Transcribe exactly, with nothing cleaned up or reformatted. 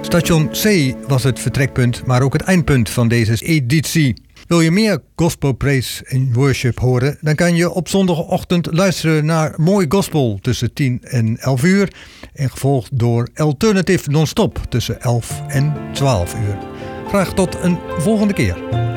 Station C was het vertrekpunt, maar ook het eindpunt van deze editie. Wil je meer gospel praise en worship horen, dan kan je op zondagochtend luisteren naar Mooi Gospel tussen tien en elf uur en gevolgd door Alternative Non-Stop tussen elf en twaalf uur. Graag tot een volgende keer.